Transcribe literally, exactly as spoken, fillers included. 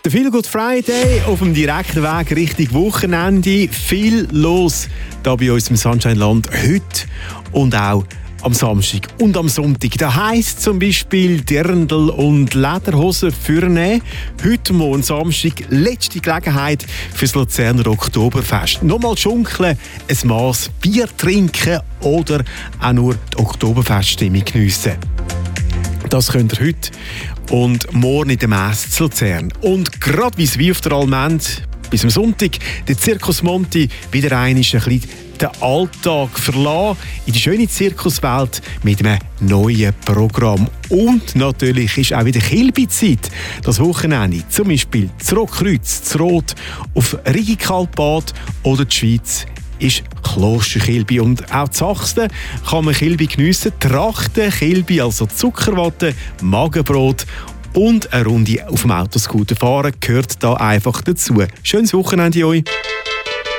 Der Feel Good Friday auf dem direkten Weg Richtung Wochenende. Viel los hier bei uns im Sunshineland heute und auch am Samstag und am Sonntag. Das heisst zum Beispiel Dirndl und Lederhosen vornehmen. Heute Morgen Samstag letzte Gelegenheit für das Luzerner Oktoberfest. Nochmal schunkeln, ein Maß Bier trinken oder auch nur die Oktoberfeststimmung geniessen. Das könnt ihr heute und morgen in der Messe zu Luzern. Und gerade wie es wie auf der Allmend bis am Sonntag der Circus Monti wieder einmal ein bisschen den Alltag verlassen in die schöne Zirkuswelt mit einem neuen Programm. Und natürlich ist auch wieder Kilby-Zeit. Das Wochenende zum Beispiel zu Rotkreuz, zu Rot, auf Rigikalbad oder die Schweiz ist Klosterkilby. Und auch zu Sachsen kann man Kilby geniessen. Trachten, Kilby, also Zuckerwatte, Magenbrot und eine Runde auf dem Autoscooter fahren gehört da einfach dazu. Schönes Wochenende euch!